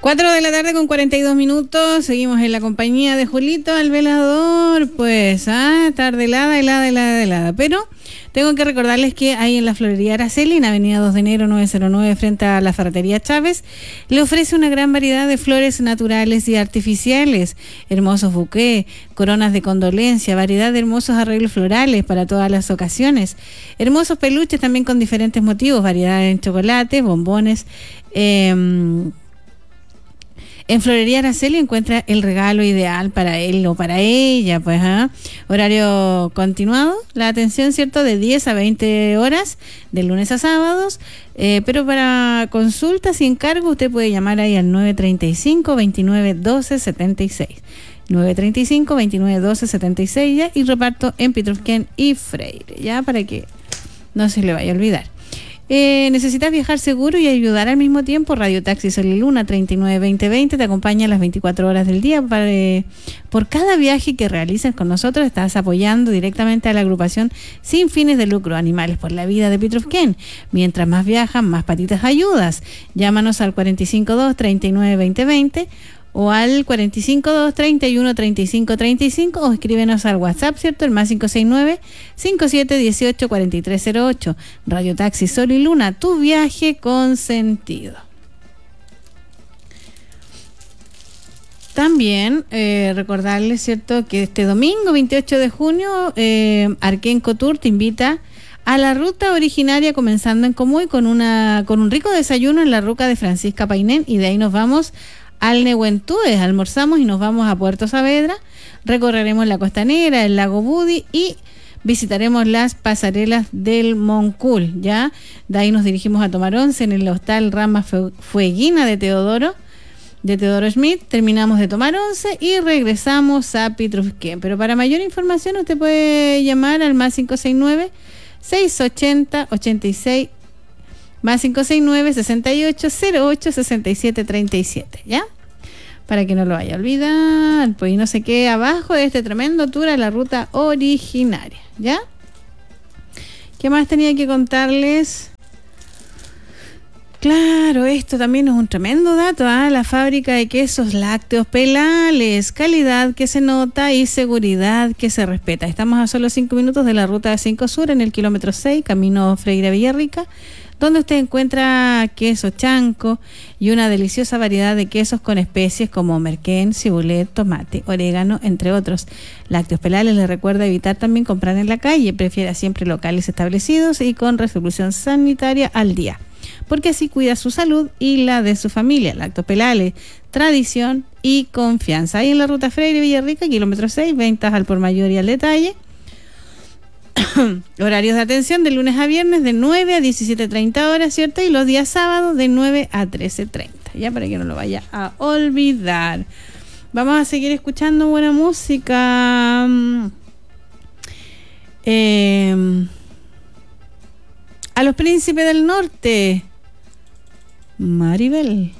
4 de la tarde con 42 minutos, seguimos en la compañía de Julito, el velador, pues, tarde helada, pero tengo que recordarles que hay en la florería Araceli, en Avenida 2 de Enero 909, frente a la ferretería Chávez, le ofrece una gran variedad de flores naturales y artificiales, hermosos buqués, coronas de condolencia, variedad de hermosos arreglos florales para todas las ocasiones, hermosos peluches también con diferentes motivos, variedad en chocolates, bombones, en Florería Araceli encuentra el regalo ideal para él o para ella, pues, horario continuado, la atención, ¿cierto?, de 10 a 20 horas, de lunes a sábados, pero para consultas y encargo usted puede llamar ahí al 935-2912-76. 935-2912-76 ya, y reparto en Pitrufquén y Freire, ya, para que no se le vaya a olvidar. ¿Necesitas viajar seguro y ayudar al mismo tiempo? Radio Taxi Sol y Luna 392020 te acompaña las 24 horas del día. Por cada viaje que realices con nosotros estás apoyando directamente a la agrupación sin fines de lucro Animales por la Vida de Pitrufquén. Mientras más viajan, más patitas ayudas. Llámanos al 452-392020 o al 452-31-35-35 o escríbenos al WhatsApp, ¿cierto? El más 569-5718-4308. Radio Taxi Sol y Luna, tu viaje con sentido. También recordarles, ¿cierto?, que este domingo 28 de junio Arquenco Tour te invita a la ruta originaria comenzando en Comuy con un rico desayuno en la ruca de Francisca Painén, y de ahí nos vamos al Nehuentúes, almorzamos y nos vamos a Puerto Saavedra, recorreremos la Costanera, el lago Budi y visitaremos las pasarelas del Moncul, ¿ya? De ahí nos dirigimos a tomar once en el hostal Rama Fueguina de Teodoro Schmidt, terminamos de tomar once y regresamos a Pitrufquén. Pero para mayor información usted puede llamar al más 569-680-86 más 569-6808-6737, ¿ya? Para que no lo vaya a olvidar, pues, y no se quede abajo de este tremendo tour a la ruta originaria, ¿ya? ¿Qué más tenía que contarles? Claro, esto también es un tremendo dato, la fábrica de quesos lácteos Pelales, calidad que se nota y seguridad que se respeta. Estamos a solo 5 minutos de la ruta 5 Sur, en el kilómetro 6, camino Freire Villarrica, donde usted encuentra queso chanco y una deliciosa variedad de quesos con especies como merquén, cibulet, tomate, orégano, entre otros. Lácteos Pelales le recuerda evitar también comprar en la calle, prefiera siempre locales establecidos y con resolución sanitaria al día, porque así cuida su salud y la de su familia. Lácteos Pelales, tradición y confianza. Ahí en la ruta Freire Villarrica, kilómetro 6, ventas al por mayor y al detalle. Horarios de atención de lunes a viernes de 9 a 17:30 horas, ¿cierto? Y los días sábados de 9 a 13:30, ya, para que no lo vaya a olvidar. Vamos a seguir escuchando buena música. A los Príncipes del Norte, Maribel.